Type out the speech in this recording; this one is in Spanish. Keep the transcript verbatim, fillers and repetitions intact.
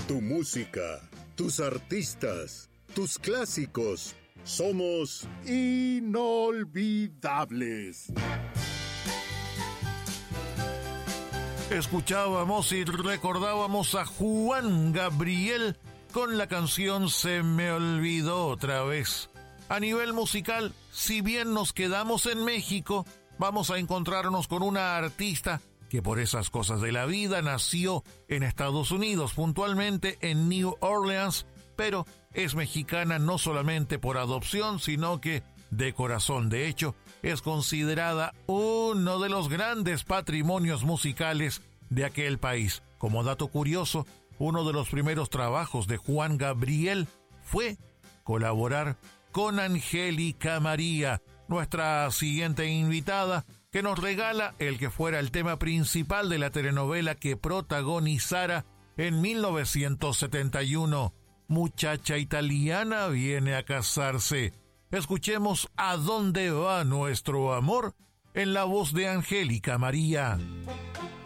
Tu música, tus artistas, tus clásicos. Somos inolvidables. Escuchábamos y recordábamos a Juan Gabriel con la canción Se me olvidó otra vez. A nivel musical, si bien nos quedamos en México, vamos a encontrarnos con una artista que por esas cosas de la vida nació en Estados Unidos, puntualmente en New Orleans, pero es mexicana no solamente por adopción, sino que de corazón. De hecho, es considerada uno de los grandes patrimonios musicales de aquel país. Como dato curioso, uno de los primeros trabajos de Juan Gabriel fue colaborar con Angélica María, nuestra siguiente invitada, que nos regala el que fuera el tema principal de la telenovela que protagonizara en mil novecientos setenta y uno. Muchacha italiana viene a casarse. Escuchemos ¿A dónde va nuestro amor? En la voz de Angélica María.